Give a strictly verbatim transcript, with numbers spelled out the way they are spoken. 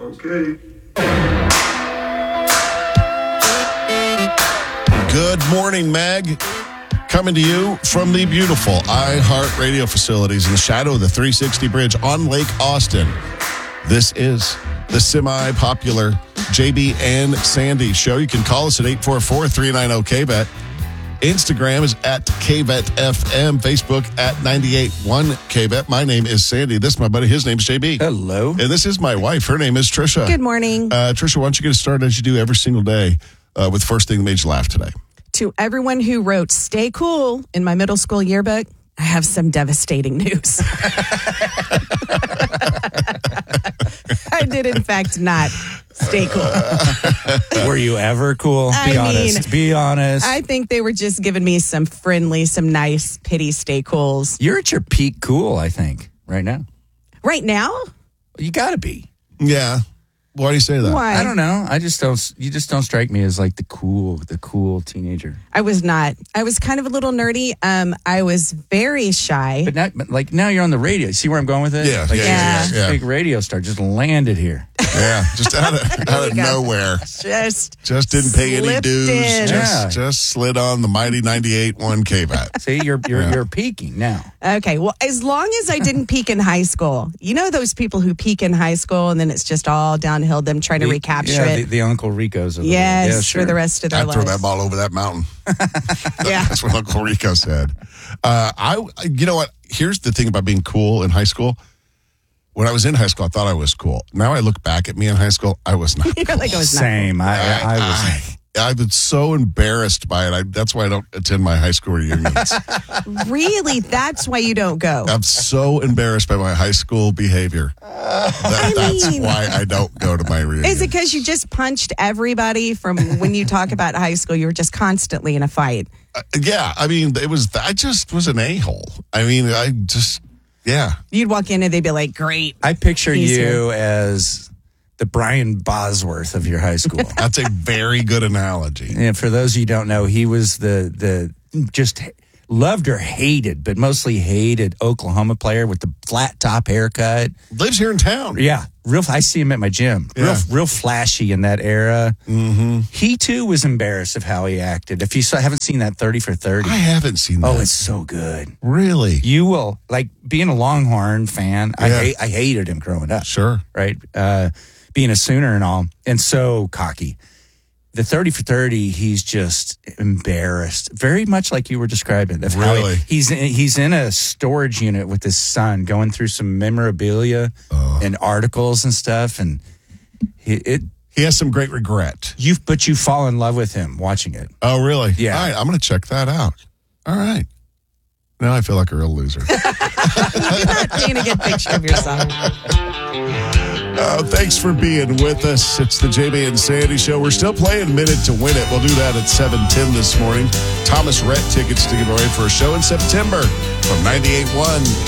Okay. Good morning, Meg. Coming to you from the beautiful iHeartRadio facilities in the shadow of the three sixty Bridge on Lake Austin. This is the semi-popular J B and Sandy Show. You can call us at eight four four, three nine zero, K V E T. Instagram is at K V E T F M. Facebook at ninety-eight point one K V E T. My name is Sandy. This is my buddy. His name is J B. Hello. And this is my wife. Her name is Trisha. Good morning. Uh, Trisha, why don't you get us started as you do every single day uh, with the first thing that made you laugh today? To everyone who wrote "Stay cool" in my middle school yearbook, I have some devastating news. I did, in fact, not stay cool. Were you ever cool? Be I honest. mean, Be honest. I think they were just giving me some friendly, some nice pity stay cools. You're at your peak cool, I think, right now. Right now? You got to be. Yeah. Why do you say that? Why? I don't know. I just don't. You just don't strike me as like the cool, the cool teenager. I was not. I was kind of a little nerdy. Um, I was very shy. But not but like now you're on the radio. See where I'm going with it? Yeah, like, yeah, yeah, this yeah, yeah. Big radio star just landed here. Yeah, just out of, out of you go. nowhere. Just, Just didn't pay any slipped dues. in. Just Yeah. just slid on the mighty ninety-eight point one K V E T. See, you're you're Yeah. you're peaking now. Okay, well, as long as I didn't peak in high school. You know those people who peak in high school and then it's just all downhill, them trying to The- recapture yeah, it. The, the Uncle Ricos of the yes, world. Yeah, sure. for the rest of their I'd lives. throw that ball over that mountain. Yeah. That's what Uncle Rico said. Uh, I, you know what? Here's the thing about being cool in high school. When I was in high school, I thought I was cool. Now I look back at me in high school, I was not. You're like, I was not. Same. I, I, I was. I, I've been so embarrassed by it. I, that's why I don't attend my high school reunions. Really? That's why you don't go. I'm so embarrassed by my high school behavior. That, that's mean- why I don't go to my reunion. Is it because you just punched everybody from when you talk about high school? You were just constantly in a fight. Uh, yeah, I mean, it was. I just was an a-hole. I mean, I just, yeah. You'd walk in and they'd be like, great. I picture He's you here. as the Brian Bosworth of your high school. That's a very good analogy. And for those of you who don't know, he was the the just loved or hated, but mostly hated Oklahoma player with the flat top haircut. Lives here in town. Yeah, real. I see him at my gym. Real, Yeah. real flashy in that era. Mm-hmm. He too was embarrassed of how he acted. If you saw, haven't seen that thirty for thirty, I haven't seen that. oh, it's so good. Really? You will like being a Longhorn fan. I Yeah. hate, I hated him growing up. Sure. Right? Uh, being a Sooner and all, and so cocky. The thirty for thirty, he's just embarrassed, very much like you were describing. Of how he- Really? he's in, he's in a storage unit with his son, going through some memorabilia Oh. and articles and stuff, and he, it. He has some great regret. You, but you fall in love with him watching it. Oh, really? Yeah. All right, I'm going to check that out. All right. Now I feel like a real loser. You're not painting a good picture of yourself. Uh, thanks for being with us. It's the J B and Sandy Show. We're still playing Minute to Win It. We'll do that at seven ten this morning. Thomas Rhett tickets to give away for a show in September from ninety-eight point one